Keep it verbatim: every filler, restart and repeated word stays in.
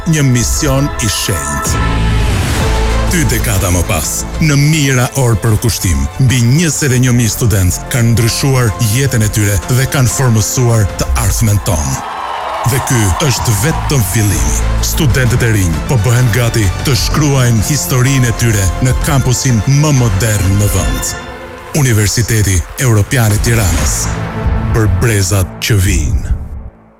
një mision i shenjtë. Dy dekada më pas, në mijëra orë për kushtim, mbi njëzet e një mijë studentë kanë ndryshuar jetën e tyre dhe kanë formësuar të ardhmen tonë. Dhe ky është vetëm fillimi. Studentët e rinj po bëhen gati të shkruajnë historinë e tyre në kampusin më modern në vend. Universiteti Evropian i Tiranës. Për brezat që vijnë.